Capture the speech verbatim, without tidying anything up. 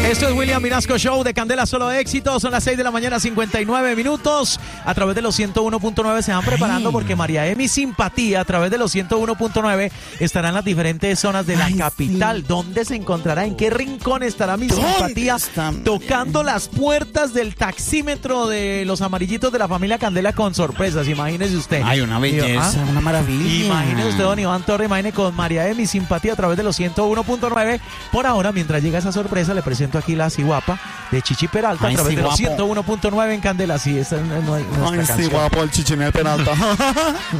Esto es William Vinasco Show de Candela Solo Éxitos. Son las seis de la mañana, cincuenta y nueve minutos. A través de los ciento uno punto nueve se van preparando Ay. porque María Emi Simpatía, a través de los ciento uno punto nueve, estará en las diferentes zonas de la Ay, capital. Sí. ¿Dónde se encontrará? ¿En qué rincón estará mi Simpatía? Tocando las puertas del taxímetro de los amarillitos de la familia Candela con sorpresas. Imagínese usted. Ay, una belleza, ¿Ah? una maravilla. Imagínese usted, don Iván Torre, imagine con María Emi Simpatía a través de los ciento uno punto nueve. Por ahora, mientras llega esa sorpresa, le presento aquí la Ciguapa de Chichi Peralta Ay, a través sí, de los ciento uno punto nueve en Candela. Sí, esa no, no, no Ay, sí, guapo el Chichi Peralta.